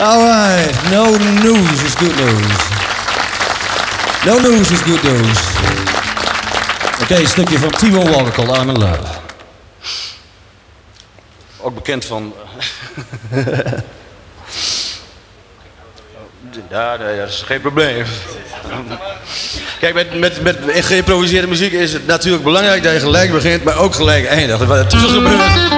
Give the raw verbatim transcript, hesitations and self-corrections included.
All right, no news is good news. No news is good news. Oké, okay, een stukje van Timo Walker, called I'm in Love. Ook bekend van... ja, nee, dat is geen probleem. Kijk, met, met, met geïmproviseerde muziek is het natuurlijk belangrijk dat je gelijk begint, maar ook gelijk eindigt. Wat er tussen gebeurt...